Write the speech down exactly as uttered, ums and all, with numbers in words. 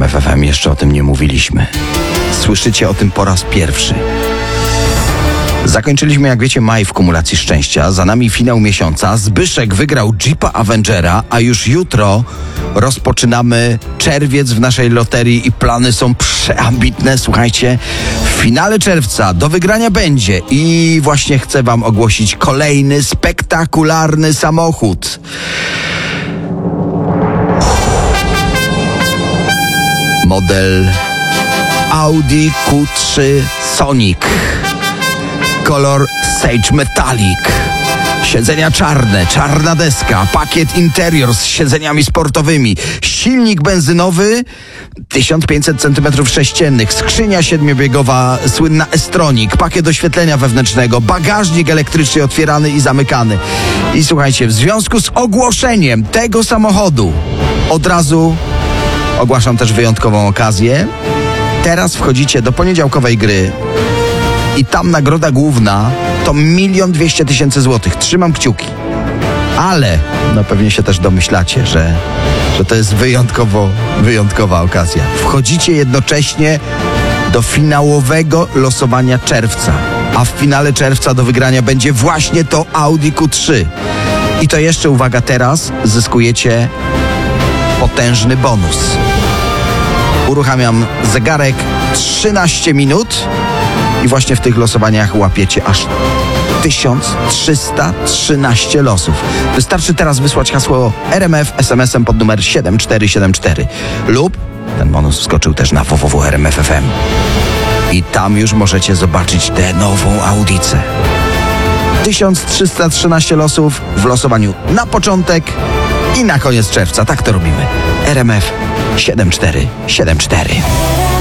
R M F F M jeszcze o tym nie mówiliśmy. Słyszycie o tym po raz pierwszy. Zakończyliśmy, jak wiecie, maj w kumulacji szczęścia. Za nami finał miesiąca. Zbyszek wygrał Jeepa Avengera, a już jutro rozpoczynamy czerwiec w naszej loterii i plany są przeambitne. Słuchajcie, w finale czerwca do wygrania będzie i właśnie chcę wam ogłosić kolejny spektakularny samochód. Model Audi Q trzy Sonic. Kolor Sage Metallic. Siedzenia czarne, czarna deska, pakiet interior z siedzeniami sportowymi, silnik benzynowy tysiąc pięćset centymetrów sześciennych, skrzynia siedmiobiegowa, słynna S-Tronic, pakiet oświetlenia wewnętrznego, bagażnik elektryczny otwierany i zamykany. I słuchajcie, w związku z ogłoszeniem tego samochodu od razu ogłaszam też wyjątkową okazję. Teraz wchodzicie do poniedziałkowej gry i tam nagroda główna to milion dwieście tysięcy złotych. Trzymam kciuki. Ale no pewnie się też domyślacie, że, że to jest wyjątkowo, wyjątkowa okazja. Wchodzicie jednocześnie do finałowego losowania czerwca. A w finale czerwca do wygrania będzie właśnie to Audi Q trzy. I to jeszcze, uwaga, teraz zyskujecie potężny bonus. Uruchamiam zegarek trzynaście minut i właśnie w tych losowaniach łapiecie aż tysiąc trzysta trzynaście losów. Wystarczy teraz wysłać hasło R M F S M S-em pod numer siedem cztery siedem cztery lub ten bonus wskoczył też na w w w kropka r m f f m i tam już możecie zobaczyć tę nową Audicę. tysiąc trzysta trzynaście losów w losowaniu na początek i na koniec czerwca. Tak to robimy. R M F siedem cztery siedem cztery.